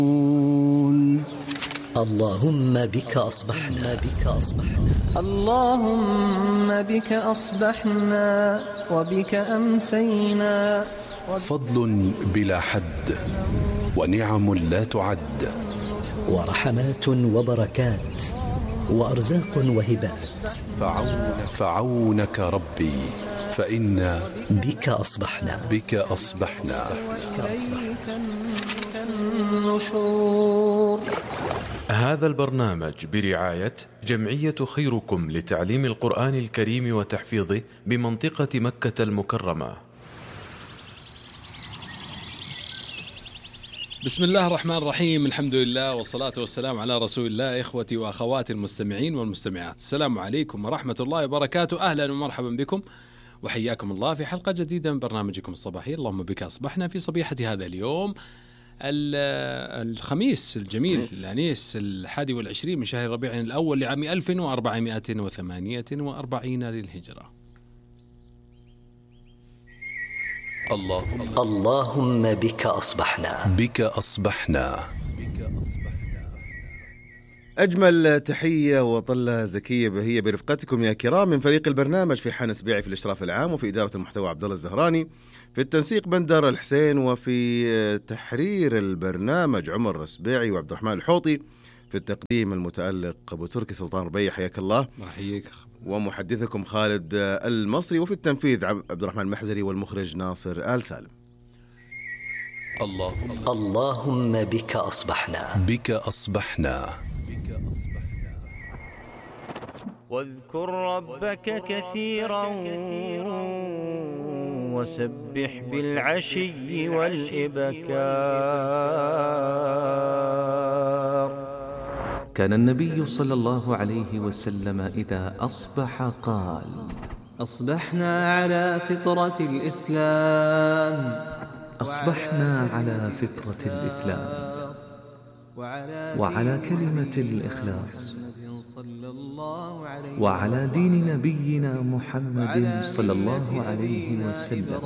اللهم بك أصبحنا اللهم بك أصبحنا وبك أمسينا. فضل بلا حد ونعم لا تعد، ورحمات وبركات وأرزاق وهبات. فعونك ربي فإنا بك أصبحنا النشور. هذا البرنامج برعاية جمعية خيركم لتعليم القرآن الكريم وتحفيظه بمنطقة مكة المكرمة. بسم الله الرحمن الرحيم، الحمد لله والصلاة والسلام على رسول الله. إخوتي وأخواتي المستمعين والمستمعات، السلام عليكم ورحمة الله وبركاته. أهلا ومرحبا بكم وحياكم الله في حلقة جديدة من برنامجكم الصباحي اللهم بك أصبحنا، في صبيحة هذا اليوم الخميس الجميل الأنيس 21 من شهر ربيع الأول لعام 1448 للهجرة. اللهم بك أصبحنا. أجمل تحية وطلة زكية بهية برفقتكم يا كرام من فريق البرنامج، في حنس بيعي في الإشراف العام، وفي إدارة المحتوى عبد الله الزهراني، في التنسيق بندر الحسين، وفي تحرير البرنامج عمر رسبيعي وعبد الرحمن الحوطي، في التقديم المتألق أبو تركي سلطان ربيع، حياك الله. مرحيك. ومحدثكم خالد المصري، وفي التنفيذ عبد الرحمن المحزري، والمخرج ناصر آل سالم. اللهم بك أصبحنا. واذكر ربك كثيرا وسبح بالعشي والإبكار. كان النبي صلى الله عليه وسلم إذا أصبح قال: أصبحنا على فطرة الإسلام، أصبحنا على فطرة الإسلام وعلى كلمة الإخلاص وعلى دين نبينا محمد صلى الله عليه وسلم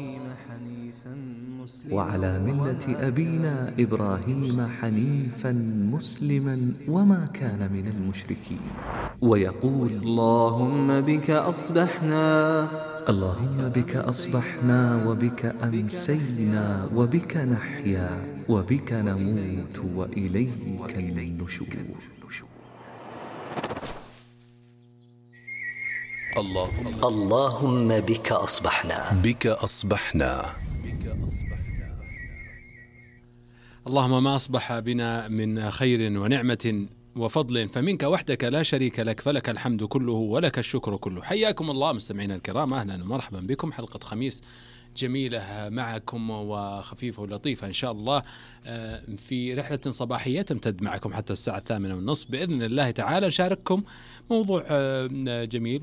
وعلى ملة أبينا إبراهيم حنيفا مسلما وما كان من المشركين. ويقول: اللهم بك أصبحنا، اللهم بك أصبحنا وبك أمسينا وبك نحيا وبك نموت وإليك النشور. اللهم بك أصبحنا. اللهم ما أصبح بنا من خير ونعمة وفضل فمنك وحدك لا شريك لك، فلك الحمد كله ولك الشكر كله. حياكم الله مستمعينا الكرام، أهلا ومرحبا بكم. حلقة خميس جميلة معكم وخفيفة ولطيفة إن شاء الله، في رحلة صباحية تمتد معكم حتى الساعة 8:30 بإذن الله تعالى. نشارككم موضوع جميل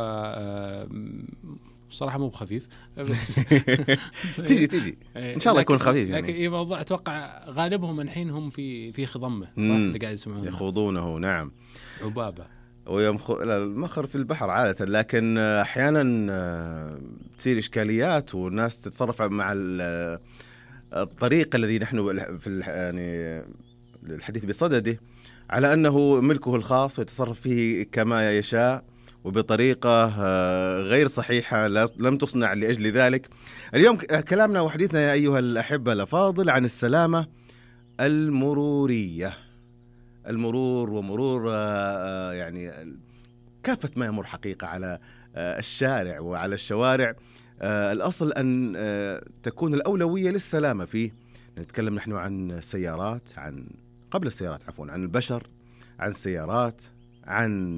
وصراحة مو بخفيف بس تيجي إن شاء الله يكون خفيف يعني. لكن موضوع أتوقع غالبهم الحين هم في خضمه اللي قاعد يسمعونه يخوضونه. نعم، عبابة المخر في البحر عادة، لكن أحيانا تصير إشكاليات والناس تتصرف مع الطريقة الذي نحن في يعني الحديث بصدده على أنه ملكه الخاص ويتصرف فيه كما يشاء وبطريقة غير صحيحة لم تصنع لأجل ذلك. اليوم كلامنا وحديثنا يا أيها الأحبة الأفاضل عن السلامة المرورية. المرور ومرور يعني كافة ما يمر حقيقة على الشارع وعلى الشوارع. الأصل أن تكون الأولوية للسلامة فيه. نتكلم نحن عن السيارات، قبل السيارات عفوا، عن البشر، عن السيارات، عن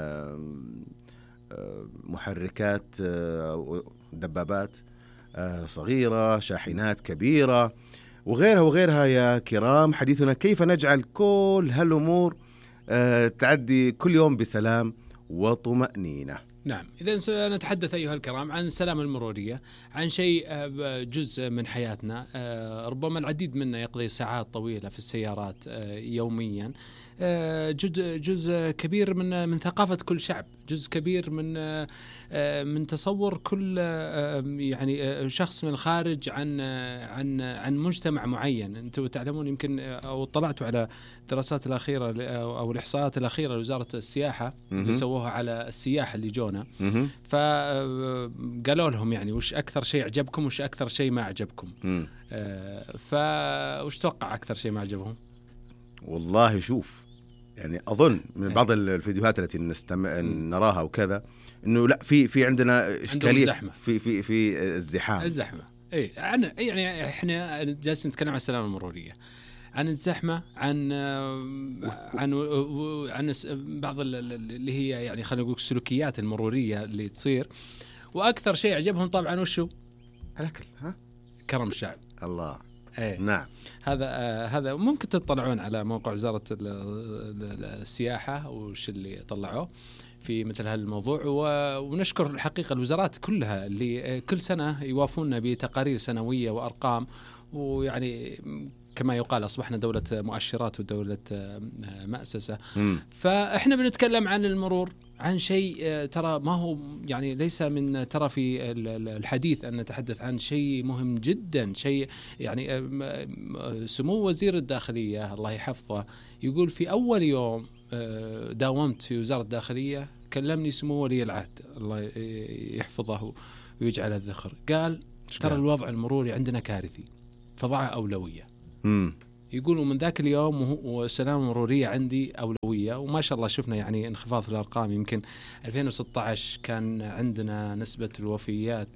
محركات دبابات صغيرة، شاحنات كبيرة، وغيرها يا كرام. حديثنا كيف نجعل كل هالأمور تعدي كل يوم بسلام وطمأنينة. نعم، إذا سنتحدث أيها الكرام عن السلامة المرورية، عن شيء جزء من حياتنا. ربما العديد منا يقضي ساعات طويلة في السيارات يوميا. جزء كبير من ثقافة كل شعب، جزء كبير من تصور كل يعني شخص من الخارج عن مجتمع معين. أنتم تعلمون يمكن أو اطلعتوا على الدراسات الأخيرة أو الإحصاءات الأخيرة لوزارة السياحة اللي سووها على السياح اللي جونا، فقالوا لهم يعني وش أكثر شيء عجبكم وش أكثر شيء ما عجبكم. فوش توقع أكثر شيء ما عجبهم؟ والله شوف، يعني أظن من بعض الفيديوهات التي نراها وكذا إنه لا في عندنا إشكالية في الزحمة. إيه، يعني إحنا جالسين نتكلم عن السلامة المرورية، عن الزحمة، عن بعض اللي هي يعني خلينا نقول السلوكيات المرورية اللي تصير. وأكثر شيء عجبهم طبعا وشو؟ الأكل. كرم الشعب. الله. إيه. نعم. هذا ممكن تطلعون على موقع وزارة السياحة وش اللي طلعوه في مثل هذا الموضوع. ونشكر الحقيقة الوزارات كلها اللي كل سنة يوافونا بتقارير سنوية وأرقام، ويعني كما يقال أصبحنا دولة مؤشرات ودولة مؤسسة. فإحنا بنتكلم عن المرور، عن شيء ترى ما هو يعني ليس من ترى في الحديث أن نتحدث عن شيء مهم جدا. شيء يعني سمو وزير الداخلية الله يحفظه يقول في أول يوم داومت في وزارة الداخلية كلمني سمو ولي العهد الله يحفظه ويجعل الذخر، قال ترى الوضع المروري عندنا كارثي فضعها أولوية. يقولوا من ذاك اليوم والسلامة المرورية عندي أولوية. وما شاء الله شفنا يعني انخفاض في الأرقام. يمكن 2016 كان عندنا نسبة الوفيات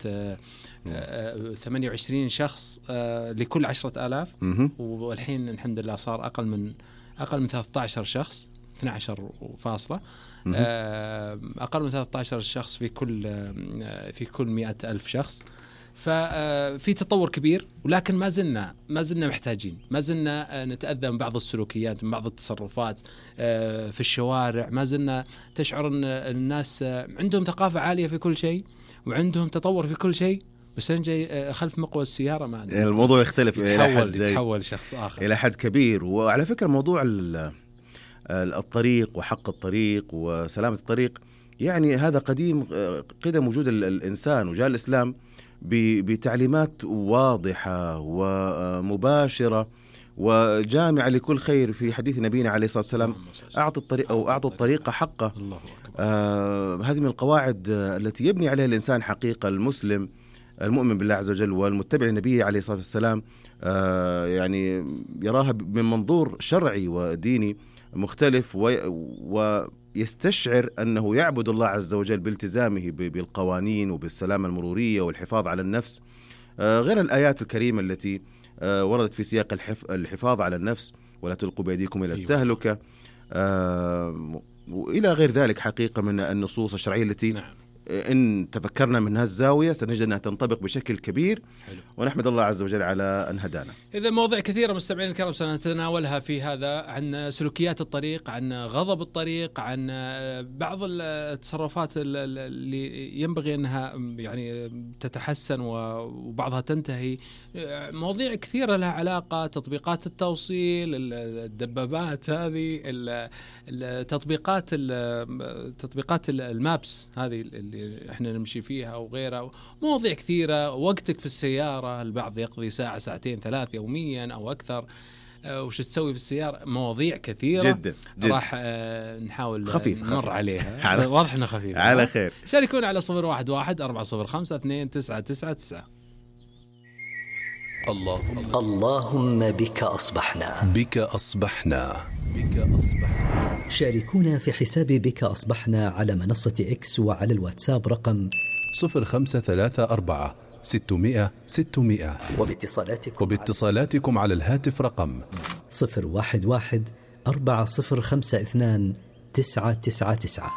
28 شخص لكل 10,000، والحين الحمد لله صار أقل من 13 شخص، 12 فاصلة، أقل من 13 شخص في كل 100,000 شخص. ففي تطور كبير، ولكن ما زلنا محتاجين، ما زلنا نتأذى من بعض السلوكيات، من بعض التصرفات في الشوارع. ما زلنا تشعر أن الناس عندهم ثقافة عالية في كل شيء وعندهم تطور في كل شيء، بس جاي خلف مقوى السيارة ما يعني الموضوع يختلف، يتحول شخص آخر إلى حد كبير. وعلى فكرة موضوع الطريق وحق الطريق وسلامة الطريق يعني هذا قدم وجود الإنسان، وجاء الإسلام بتعليمات واضحة ومباشرة وجامعة لكل خير. في حديث نبينا عليه الصلاة والسلام أعطوا الطريق حقه. هذه من القواعد التي يبني عليها الإنسان حقيقة. المسلم المؤمن بالله عز وجل والمتبع للنبي عليه الصلاة والسلام يعني يراها من منظور شرعي وديني مختلف، ويستشعر أنه يعبد الله عز وجل بالتزامه بالقوانين وبالسلامة المرورية والحفاظ على النفس، غير الآيات الكريمة التي وردت في سياق الحفاظ على النفس ولا تلقوا بأيديكم إلى التهلكة، وإلى غير ذلك حقيقة من النصوص الشرعية التي إن تفكرنا من هالزاوية سنجد أنها تنطبق بشكل كبير. ونحمد الله عز وجل على أن هدانا. إذا مواضيع كثيرة مستمعين الكرام سنتناولها في هذا، عن سلوكيات الطريق، عن غضب الطريق، عن بعض التصرفات اللي ينبغي أنها يعني تتحسن وبعضها تنتهي. مواضيع كثيرة لها علاقة، تطبيقات التوصيل، الدبابات هذه، تطبيقات المابس هذه اللي احنا نمشي فيها وغيرها. مواضيع كثيرة. وقتك في السيارة، البعض يقضي ساعة ساعتين 3 يوميا أو أكثر. وش تسوي في السيارة؟ مواضيع كثيرة جدا. راح نحاول نمر عليها. واضح انها خفيفة. على خير. شاركونا على 011-405-299. اللهم بك أصبحنا. بك أصبحنا. شاركونا في حساب بك أصبحنا على منصة إكس وعلى الواتساب رقم 0534 600 600. وباتصالاتكم على الهاتف رقم 011 4052 999.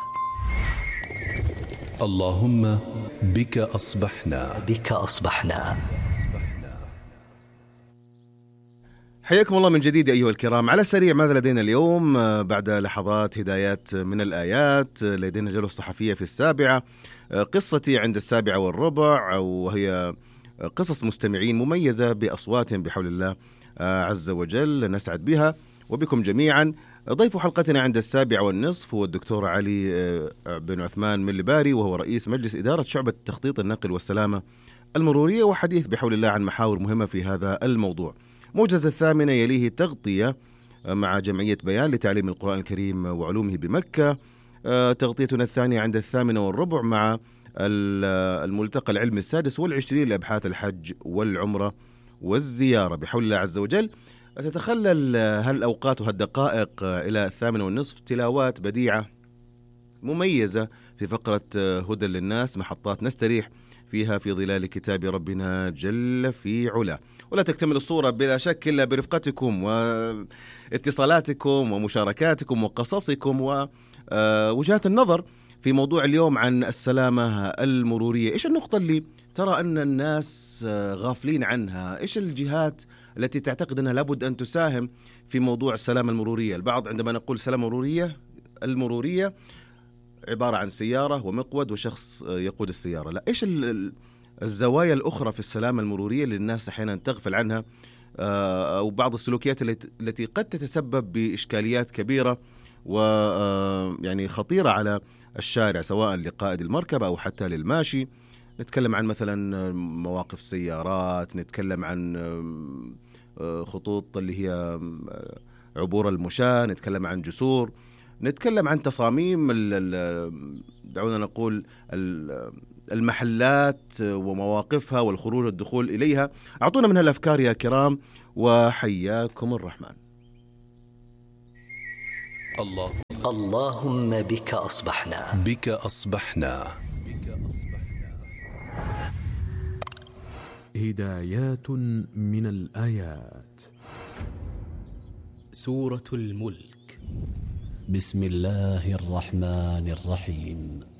اللهم بك أصبحنا. بك أصبحنا. حياكم الله من جديد أيها الكرام. على السريع ماذا لدينا اليوم؟ بعد لحظات هدايات من الآيات لدينا جولة صحفية في 7، قصتي عند 7:15، وهي قصص مستمعين مميزة بأصواتهم بحول الله عز وجل، نسعد بها وبكم جميعا. ضيف حلقتنا عند 7:30 هو الدكتور علي بن عثمان مليباري، وهو رئيس مجلس إدارة شعبة تخطيط النقل والسلامة المرورية، وحديث بحول الله عن محاور مهمة في هذا الموضوع. موجز 8 يليه تغطية مع جمعية بيان لتعليم القرآن الكريم وعلومه بمكة. تغطيتنا الثانية عند 8:15 مع الملتقى العلمي 26 لأبحاث الحج والعمرة والزيارة بحول الله عز وجل. تتخلل هالأوقات وهالدقائق إلى 8:30 تلاوات بديعة مميزة في فقرة هدى للناس، محطات نستريح فيها في ظلال كتاب ربنا جل في علا. ولا تكتمل الصورة بلا شك إلا برفقتكم واتصالاتكم ومشاركاتكم وقصصكم ووجهات النظر في موضوع اليوم عن السلامة المرورية. إيش النقطة اللي ترى أن الناس غافلين عنها؟ إيش الجهات التي تعتقد أنها لابد أن تساهم في موضوع السلامة المرورية؟ البعض عندما نقول سلامة المرورية عبارة عن سيارة ومقود وشخص يقود السيارة. لا، إيش الزوايا الأخرى في السلامة المرورية اللي الناس أحيانا تغفل عنها، أو بعض السلوكيات التي قد تتسبب بإشكاليات كبيرة ويعني خطيرة على الشارع، سواء لقائد المركبة أو حتى للماشي. نتكلم عن مثلا مواقف السيارات، نتكلم عن خطوط اللي هي عبور المشاة، نتكلم عن جسور، نتكلم عن تصاميم دعونا نقول المحلات ومواقفها والخروج والدخول إليها. أعطونا منها الأفكار يا كرام، وحياكم الرحمن. اللهم بك أصبحنا. بك أصبحنا. هدايات من الآيات. سورة الملك. بسم الله الرحمن الرحيم.